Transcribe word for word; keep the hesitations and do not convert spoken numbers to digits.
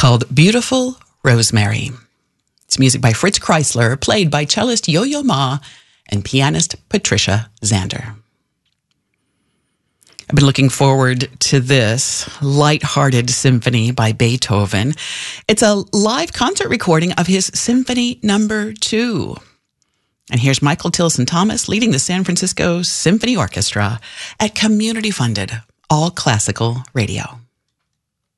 called Beautiful Rosemary. It's music by Fritz Kreisler, played by cellist Yo-Yo Ma and pianist Patricia Zander. I've been looking forward to this light-hearted symphony by Beethoven. It's a live concert recording of his Symphony Number Two. And here's Michael Tilson Thomas leading the San Francisco Symphony Orchestra at community-funded all-classical radio.